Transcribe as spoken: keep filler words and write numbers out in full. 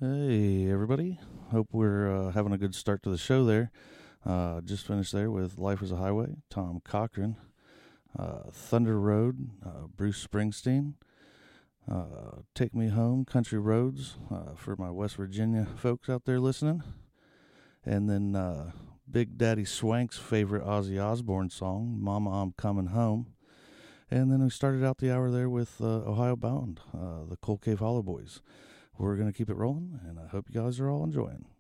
Hey, everybody. Hope we're uh, having a good start to the show there. Uh, just finished there with Life is a Highway, Tom Cochran, uh, Thunder Road, uh, Bruce Springsteen, uh, Take Me Home, Country Roads, uh, for my West Virginia folks out there listening. And then uh, Big Daddy Swank's favorite Ozzy Osbourne song, Mama, I'm Coming Home. And then we started out the hour there with uh, Ohio Bound, uh, the Cold Cave Hollow Boys. We're going to keep it rolling, and I hope you guys are all enjoying.